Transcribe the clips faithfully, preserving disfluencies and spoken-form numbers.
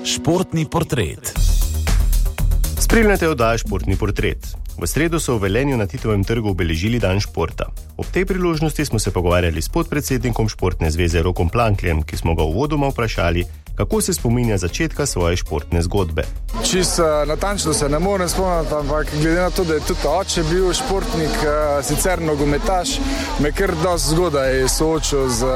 Športni portret. Spremljate oddajo Športni portret. V sredo so v Velenju na Titovem trgu obeležili dan športa. Ob tej priložnosti smo se pogovarjali s podpredsednikom Športne zveze Rokom Plankljem, ki smo ga uvodoma vprašali, kako se spominja začetka svoje športne zgodbe. Čist natančno se ne morem spomniti, ampak glede na to, da je tudi oče bil športnik, sicer nogometaš, me kar dosti zgodaj soočil z,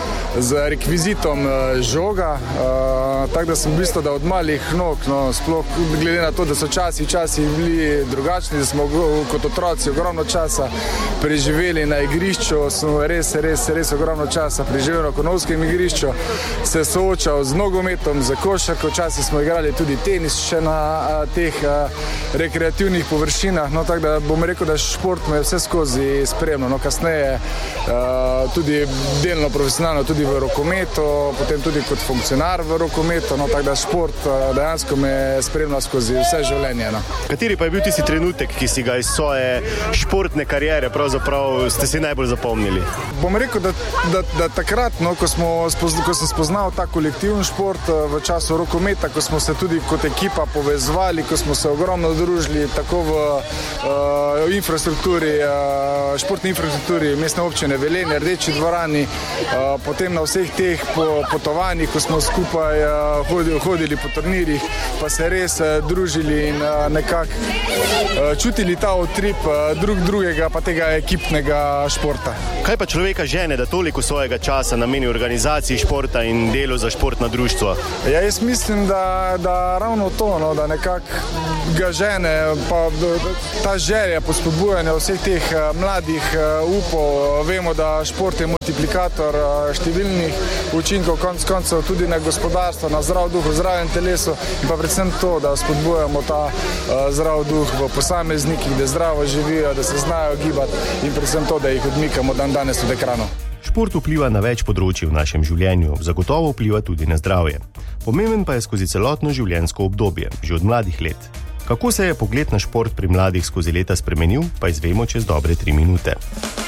z rekvizitom žoga, tako da sem v bistvu da od malih nog, no, sploh glede na to, da so časi, časi bili drugačni, da smo kot otroci ogromno časa preživeli na igrišču, smo res, res, res ogromno časa preživeli na Konovskem igrišču, se soočal z nogometom, za košarko, včasih smo igrali tudi tenis še na a, teh a, rekreativnih površinah, no tako da bom rekel, da šport me vse skozi spremljal, no kasneje a, tudi delno profesionalno tudi v rokometu, potem tudi kot funkcionar v rokometu, no tako da šport a, dejansko me spremlja skozi vse življenje. No. Kateri pa je bil tisti trenutek, ki si ga iz svoje športne kariere pravzaprav ste si najbolj zapomnili? Bom rekel, da, da, da takrat, no, ko, smo, ko sem spoznal ta kolektivni šport v času rokometa, ko smo se tudi kot ekipa povezvali, ko smo se ogromno družili tako v uh, infrastrukturi, uh, športni infrastrukturi mestne občine Velenje, Rdeči dvorani, uh, potem na vseh teh po, potovanjih, ko smo skupaj uh, hodili, hodili po turnirjih, pa se res uh, družili in uh, nekako uh, čutili ta utrip uh, drug drugega, pa tega ekipnega športa. Kaj pa človeka žene, da toliko svojega časa nameni organizaciji športa in delu za športna društva? Ja, jaz mislim, da, da ravno to, no, da nekako ga žene, pa ta želja po spodbujanju vseh teh mladih upov. Vemo, da šport je multiplikator številnih učinkov, konc koncev tudi na gospodarstvo, na zdrav duh, v zdravem telesu in pa predvsem to, da spodbujamo ta uh, zdrav duh v posameznikih, da zdravo živijo, da se znajo gibati in predvsem to, da jih odmikamo dan danes od ekranov. Šport vpliva na več področij v našem življenju, zagotovo vpliva tudi na zdravje. Pomemben pa je skozi celotno življenjsko obdobje, že od mladih let. Kako se je pogled na šport pri mladih skozi leta spremenil, pa izvemo čez dobre tri minute.